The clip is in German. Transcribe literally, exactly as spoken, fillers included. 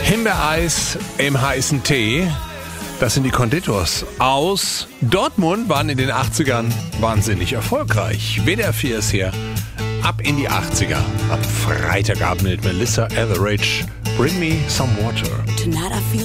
Himbeereis im heißen Tee. Das sind die Konditors aus Dortmund, waren in den achtzigern wahnsinnig erfolgreich. W D R vier ist hier. Ab in die achtziger. Am Freitagabend mit Melissa Etheridge. Bring me some water. Tonight I feel